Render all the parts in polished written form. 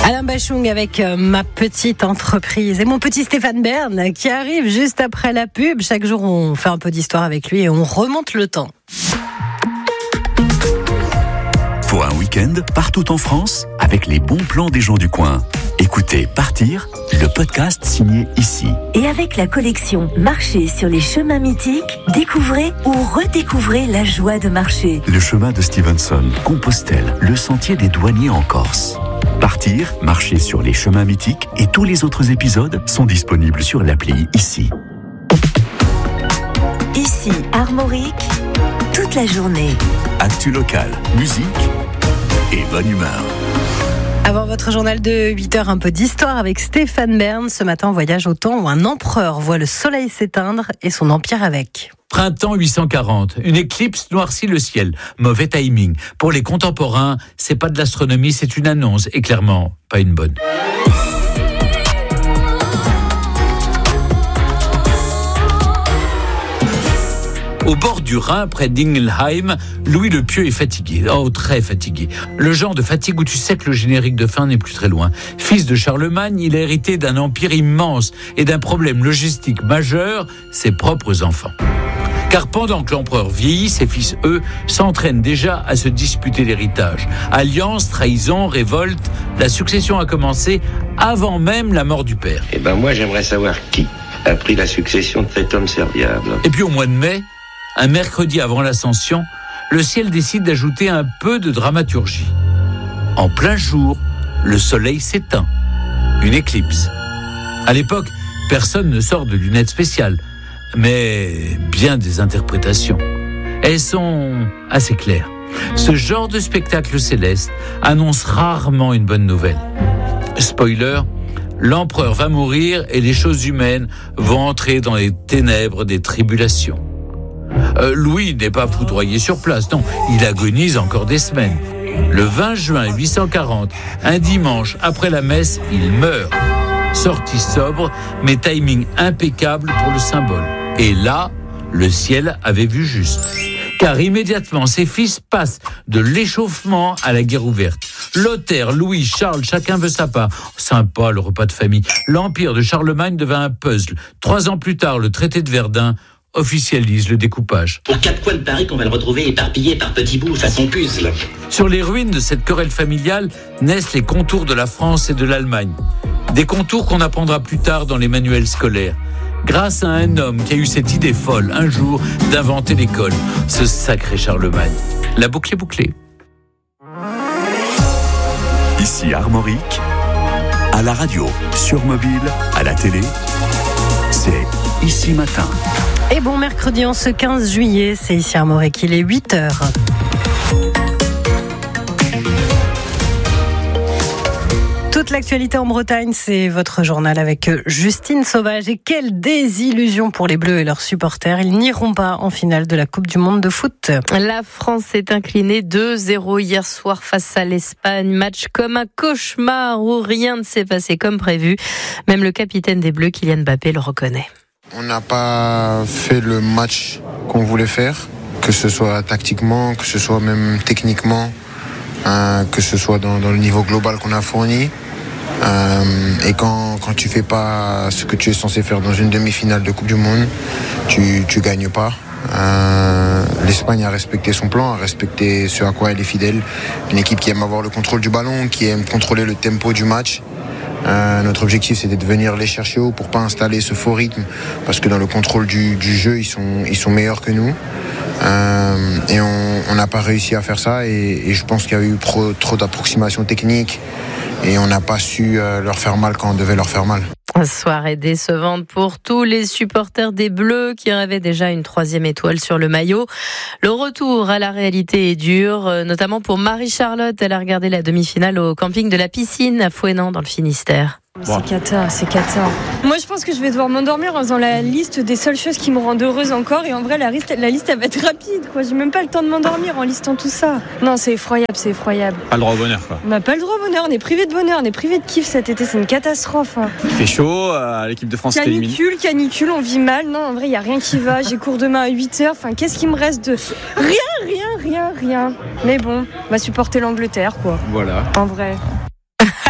Alain Bachung avec ma petite entreprise et mon petit Stéphane Bern qui arrive juste après la pub. Chaque jour, on fait un peu d'histoire avec lui et on remonte le temps. Pour un week-end partout en France avec les bons plans des gens du coin. Écoutez Partir, le podcast signé ici. Et avec la collection Marcher sur les chemins mythiques, découvrez ou redécouvrez la joie de marcher. Le chemin de Stevenson, Compostelle, le sentier des douaniers en Corse. Partir, marcher sur les chemins mythiques et tous les autres épisodes sont disponibles sur l'appli ici. Ici, Armorique, toute la journée. Actu locale, musique et bonne humeur. Avant votre journal de 8h, un peu d'histoire avec Stéphane Bern. Ce matin, on voyage au temps où un empereur voit le soleil s'éteindre et son empire avec. Printemps 840, une éclipse noircit le ciel. Mauvais timing. Pour les contemporains, c'est pas de l'astronomie, c'est une annonce. Et clairement, pas une bonne. Au bord du Rhin, près d'Ingelheim, Louis le Pieux est fatigué. Oh, très fatigué. Le genre de fatigue où tu sais que le générique de fin n'est plus très loin. Fils de Charlemagne, il a hérité d'un empire immense et d'un problème logistique majeur, ses propres enfants. Car pendant que l'empereur vieillit, ses fils, eux, s'entraînent déjà à se disputer l'héritage. Alliance, trahison, révolte, la succession a commencé avant même la mort du père. Moi, j'aimerais savoir qui a pris la succession de cet homme serviable. Et puis au mois de mai, un mercredi avant l'Ascension, le ciel décide d'ajouter un peu de dramaturgie. En plein jour, le soleil s'éteint. Une éclipse. À l'époque, personne ne sort de lunettes spéciales, mais bien des interprétations. Elles sont assez claires. Ce genre de spectacle céleste annonce rarement une bonne nouvelle. Spoiler, l'empereur va mourir et les choses humaines vont entrer dans les ténèbres des tribulations. Louis n'est pas foudroyé sur place, non, il agonise encore des semaines. Le 20 juin 840, un dimanche après la messe, il meurt. Sortie sobre, mais timing impeccable pour le symbole. Et là, le ciel avait vu juste. Car immédiatement, ses fils passent de l'échauffement à la guerre ouverte. Lothaire, Louis, Charles, chacun veut sa part. Sympa, le repas de famille. L'empire de Charlemagne devint un puzzle. 3 ans plus tard, le traité de Verdun officialise le découpage. Aux 4 coins de Paris qu'on va le retrouver éparpillé par petits bouts façon puzzle. Sur les ruines de cette querelle familiale naissent les contours de la France et de l'Allemagne. Des contours qu'on apprendra plus tard dans les manuels scolaires. Grâce à un homme qui a eu cette idée folle un jour d'inventer l'école, ce sacré Charlemagne. La boucle est bouclée. Ici Armorique, à la radio, sur mobile, à la télé, c'est Ici Matin. Et bon mercredi en ce 15 juillet, c'est ici Armorique, il est 8h. Toute l'actualité en Bretagne, c'est votre journal avec Justine Sauvage. Et quelle désillusion pour les Bleus et leurs supporters. Ils n'iront pas en finale de la Coupe du Monde de foot. La France s'est inclinée 2-0 hier soir face à l'Espagne. Match comme un cauchemar où rien ne s'est passé comme prévu. Même le capitaine des Bleus, Kylian Mbappé, le reconnaît. On n'a pas fait le match qu'on voulait faire, que ce soit tactiquement, que ce soit même techniquement, que ce soit dans le niveau global qu'on a fourni. Et quand tu fais pas ce que tu es censé faire dans une demi-finale de Coupe du Monde, tu gagnes pas. L'Espagne a respecté son plan, a respecté ce à quoi elle est fidèle. Une équipe qui aime avoir le contrôle du ballon, qui aime contrôler le tempo du match. Notre objectif, c'était de venir les chercher haut pour pas installer ce faux rythme, parce que dans le contrôle du jeu, ils sont meilleurs que nous. Et on n'a pas réussi à faire ça, et je pense qu'il y a eu trop d'approximations techniques et on n'a pas su leur faire mal quand on devait leur faire mal. Soirée décevante pour tous les supporters des Bleus qui rêvaient déjà une 3e étoile sur le maillot. Le retour à la réalité est dur, notamment pour Marie-Charlotte. Elle a regardé la demi-finale au camping de la Piscine à Fouesnant dans le Finistère. C'est cata. Moi, je pense que je vais devoir m'endormir en faisant la liste des seules choses qui me rendent heureuse encore. Et en vrai, la liste, elle va être rapide, quoi. J'ai même pas le temps de m'endormir en listant tout ça. Non, c'est effroyable. Pas le droit au bonheur, quoi. On n'a pas le droit au bonheur, on est privé de bonheur, on est privé de kiff cet été, c'est une catastrophe. Il fait chaud, l'équipe de France est éliminée. Canicule, on vit mal. Non, en vrai, il n'y a rien qui va. J'ai cours demain à 8h. Enfin, qu'est-ce qui me reste de... Rien. Mais bon, on va supporter l'Angleterre, quoi. Voilà. En vrai.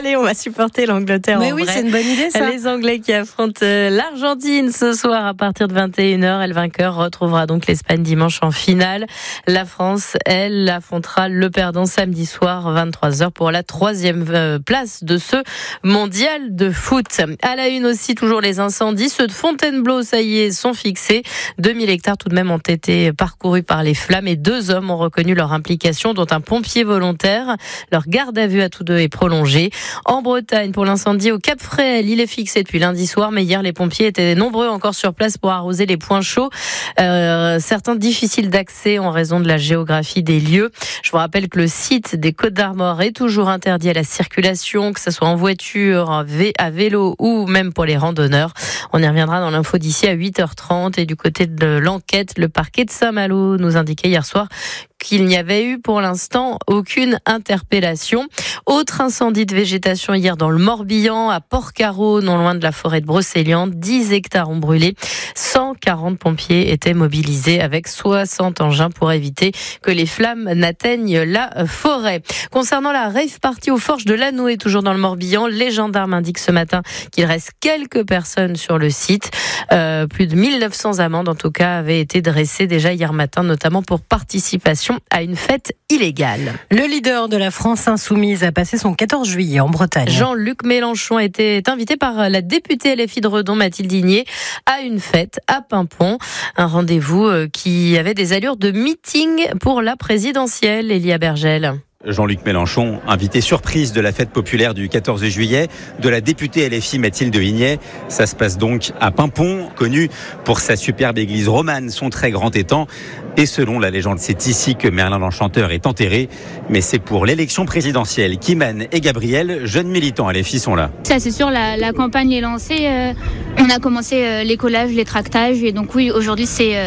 Allez, on va supporter l'Angleterre. Mais oui, c'est une bonne idée, ça. Les Anglais qui affrontent l'Argentine ce soir à partir de 21h. Et le vainqueur retrouvera donc l'Espagne dimanche en finale. La France, elle, affrontera le perdant samedi soir 23h pour la 3e place de ce mondial de foot. À la une aussi, toujours les incendies. Ceux de Fontainebleau, ça y est, sont fixés. 2000 hectares tout de même ont été parcourus par les flammes et 2 hommes ont reconnu leur implication, dont un pompier volontaire. Leur garde à vue à tous deux est prolongée. En Bretagne, pour l'incendie au Cap Fréhel, il est fixé depuis lundi soir, mais hier les pompiers étaient nombreux encore sur place pour arroser les points chauds. Certains difficiles d'accès en raison de la géographie des lieux. Je vous rappelle que le site des Côtes d'Armor est toujours interdit à la circulation, que ce soit en voiture, à vélo ou même pour les randonneurs. On y reviendra dans l'info d'ici à 8h30. Et du côté de l'enquête, le parquet de Saint-Malo nous indiquait hier soir qu'il n'y avait eu pour l'instant aucune interpellation. Autre incendie de végétation hier dans le Morbihan, à Port-Carreau, non loin de la forêt de Brocéliande. 10 hectares ont brûlé. 140 pompiers étaient mobilisés avec 60 engins pour éviter que les flammes n'atteignent la forêt. Concernant la rave party aux Forges de Lanoué, toujours dans le Morbihan, les gendarmes indiquent ce matin qu'il reste quelques personnes sur le site. Plus de 1900 amendes, en tout cas, avaient été dressées déjà hier matin, notamment pour participation à une fête illégale. Le leader de la France insoumise a passé son 14 juillet en Bretagne. Jean-Luc Mélenchon était invité par la députée LFI de Redon, Mathilde Digné, à une fête à Paimpont. Un rendez-vous qui avait des allures de meeting pour la présidentielle. Elia Bergel. Jean-Luc Mélenchon, invité surprise de la fête populaire du 14 juillet, de la députée LFI Mathilde Digné. Ça se passe donc à Paimpont, connu pour sa superbe église romane, son très grand étang. Et selon la légende, c'est ici que Merlin l'Enchanteur est enterré. Mais c'est pour l'élection présidentielle qu'Iman et Gabriel, jeunes militants LFI, sont là. Ça, c'est sûr, la campagne est lancée. On a commencé les collages, les tractages. Et donc oui, aujourd'hui,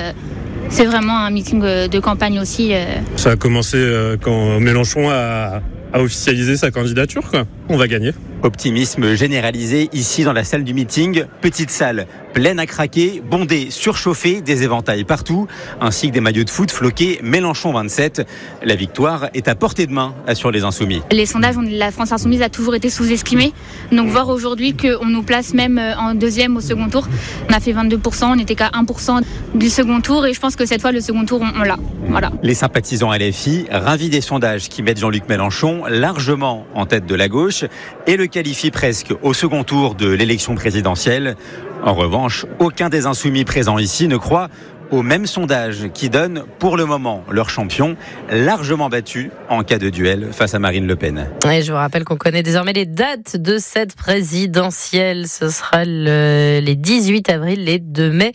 c'est vraiment un meeting de campagne aussi. Ça a commencé quand Mélenchon a officialisé sa candidature, quoi. On va gagner. Optimisme généralisé ici dans la salle du meeting. Petite salle pleine à craquer, bondée, surchauffée, des éventails partout, ainsi que des maillots de foot floqués Mélenchon 27. La victoire est à portée de main, assurent les Insoumis. Les sondages, la France Insoumise a toujours été sous-estimée. Donc voir aujourd'hui qu'on nous place même en deuxième au second tour. On a fait 22%, on n'était qu'à 1% du second tour. Et je pense que cette fois, le second tour, on l'a. Voilà. Les sympathisants LFI, ravis des sondages qui mettent Jean-Luc Mélenchon largement en tête de la gauche et le qualifient presque au second tour de l'élection présidentielle. En revanche, aucun des insoumis présents ici ne croit au même sondage qui donne pour le moment leur champion largement battu en cas de duel face à Marine Le Pen. Et je vous rappelle qu'on connaît désormais les dates de cette présidentielle. Ce sera les 18 avril et 2 mai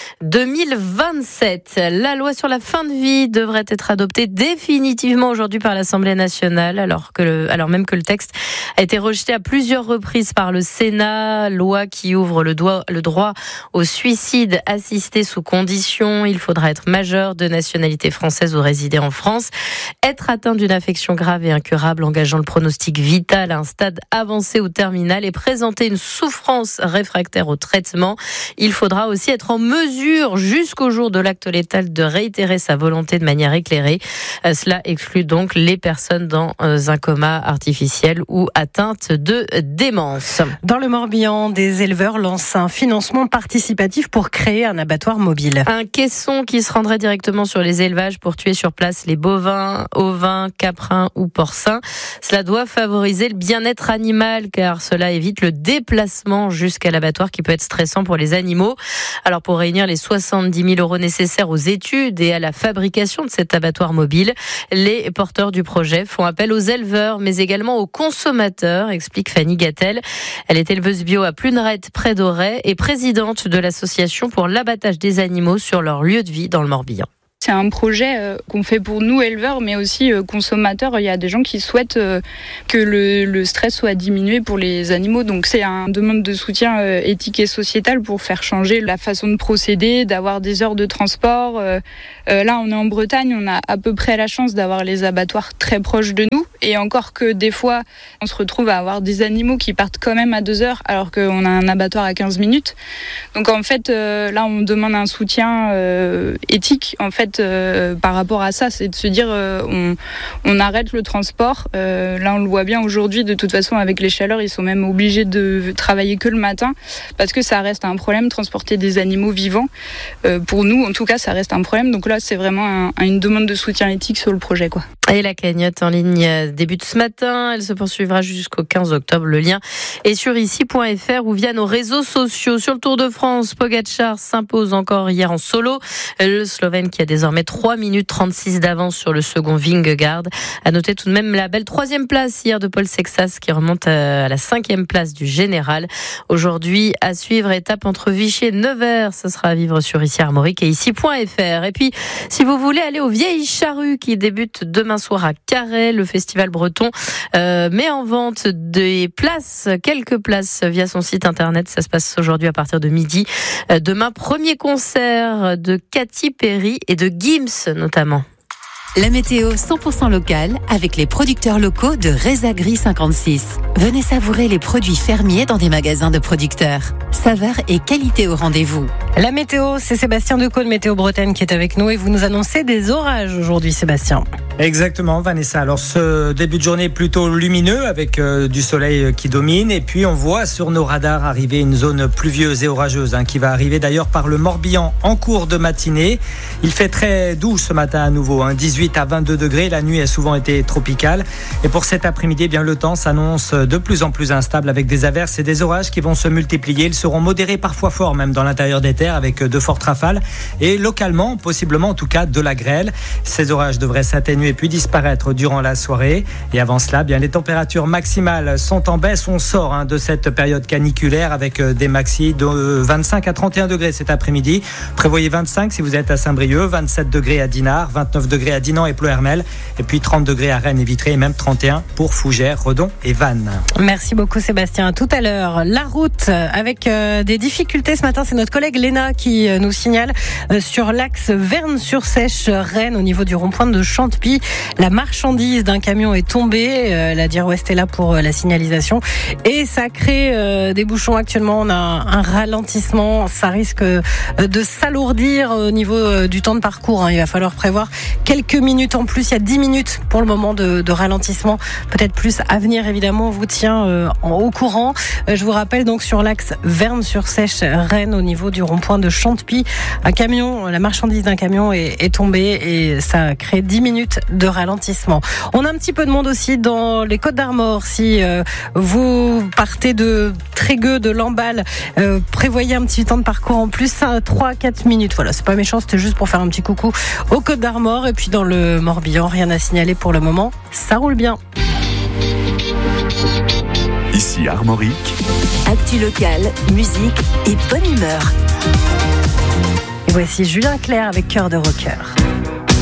2027. La loi sur la fin de vie devrait être adoptée définitivement aujourd'hui par l'Assemblée nationale, alors même que le texte a été rejeté à plusieurs reprises par le Sénat. Loi qui ouvre le droit au suicide assisté sous condition. Il faudra être majeur, de nationalité française ou résider en France, être atteint d'une affection grave et incurable engageant le pronostic vital à un stade avancé ou terminal et présenter une souffrance réfractaire au traitement. Il faudra aussi être en mesure, jusqu'au jour de l'acte létal, de réitérer sa volonté de manière éclairée. Cela exclut donc les personnes dans un coma artificiel ou atteintes de démence. Dans le Morbihan, des éleveurs lancent un financement participatif pour créer un abattoir mobile. Un caisson qui se rendrait directement sur les élevages pour tuer sur place les bovins, ovins, caprins ou porcins. Cela doit favoriser le bien-être animal car cela évite le déplacement jusqu'à l'abattoir qui peut être stressant pour les animaux. Alors pour réunir les 70 000 € nécessaires aux études et à la fabrication de cet abattoir mobile, les porteurs du projet font appel aux éleveurs mais également aux consommateurs, explique Fanny Gattel. Elle est éleveuse bio à Plunerette près d'Auray et présidente de l'association pour l'abattage des animaux sur leur lieu de vie dans le Morbihan. C'est un projet qu'on fait pour nous éleveurs, mais aussi consommateurs. Il y a des gens qui souhaitent que le stress soit diminué pour les animaux. Donc c'est une demande de soutien éthique et sociétal pour faire changer la façon de procéder, d'avoir des heures de transport. Là, on est en Bretagne, on a à peu près la chance d'avoir les abattoirs très proches de nous. Et encore que des fois, on se retrouve à avoir des animaux qui partent quand même à 2 heures alors qu'on a un abattoir à 15 minutes. Donc en fait, là, on demande un soutien éthique en fait par rapport à ça. C'est de se dire on arrête le transport. Là, on le voit bien aujourd'hui. De toute façon, avec les chaleurs, ils sont même obligés de travailler que le matin parce que ça reste un problème, transporter des animaux vivants. Pour nous, en tout cas, ça reste un problème. Donc là, c'est vraiment une demande de soutien éthique sur le projet, quoi. Et la cagnotte en ligne débute ce matin. Elle se poursuivra jusqu'au 15 octobre. Le lien est sur ici.fr ou via nos réseaux sociaux. Sur le Tour de France, Pogačar s'impose encore hier en solo. Le Slovène qui a désormais 3 minutes 36 d'avance sur le second Vingegaard. À noter tout de même la belle 3e place hier de Paul Sexas qui remonte à la 5e place du général. Aujourd'hui, à suivre, étape entre Vichy et Nevers. Ce sera à vivre sur ici Armorique et ici.fr. Et puis, si vous voulez aller aux Vieilles Charrues qui débutent demain soir à Carhaix, le festival breton met en vente des places, quelques places via son site internet. Ça se passe aujourd'hui à partir de midi. Demain, premier concert de Katy Perry et de Gims notamment. La météo 100% locale avec les producteurs locaux de Rezagri 56. Venez savourer les produits fermiers dans des magasins de producteurs. Saveur et qualité au rendez-vous. La météo, c'est Sébastien Decaux de Météo Bretagne qui est avec nous et vous nous annoncez des orages aujourd'hui, Sébastien. Exactement, Vanessa. Alors ce début de journée est plutôt lumineux avec du soleil qui domine et puis on voit sur nos radars arriver une zone pluvieuse et orageuse qui va arriver d'ailleurs par le Morbihan en cours de matinée. Il fait très doux ce matin à nouveau, 18 à 22 degrés. La nuit a souvent été tropicale et pour cet après-midi, bien le temps s'annonce de plus en plus instable avec des averses et des orages qui vont se multiplier. Ils seront modérés, parfois forts même dans l'intérieur des terres avec de fortes rafales et localement, possiblement en tout cas, de la grêle. Ces orages devraient s'atténuer puis disparaître durant la soirée. Et avant cela, bien les températures maximales sont en baisse. On sort de cette période caniculaire avec des maxis de 25 à 31 degrés cet après-midi. Prévoyez 25 si vous êtes à Saint-Brieuc, 27 degrés à Dinard, 29 degrés à Dinan et Pleuhermel, et puis 30 degrés à Rennes et Vitré, et même 31 pour Fougères, Redon et Vannes. Merci beaucoup Sébastien. Tout à l'heure, la route avec des difficultés ce matin. C'est notre collègue Léna qui nous signale sur l'axe Verne-sur-Sèche-Rennes au niveau du rond-point de Chantepie. La marchandise d'un camion est tombée. La Dire Ouest est là pour la signalisation et ça crée des bouchons. Actuellement, on a un ralentissement. Ça risque de s'alourdir au niveau du temps de parcours. Il va falloir prévoir quelques minutes en plus. Il y a 10 minutes pour le moment de ralentissement. Peut-être plus à venir, évidemment. On vous tient au courant. Je vous rappelle donc sur l'axe Verne-sur-Sèche-Rennes au niveau du rond-point de Chantepie. La marchandise d'un camion est tombée et ça crée 10 minutes de ralentissement. On a un petit peu de monde aussi dans les Côtes-d'Armor. Si vous partez de Trégueux, de Lamballe, prévoyez un petit temps de parcours en plus, 3-4 minutes. Voilà, c'est pas méchant, c'était juste pour faire un petit coucou aux Côtes-d'Armor. Et puis dans le Morbihan, rien à signaler pour le moment. Ça roule bien. Ici Armorique. Actu local, musique et bonne humeur. Et voici Julien Clerc avec Cœur de rocker.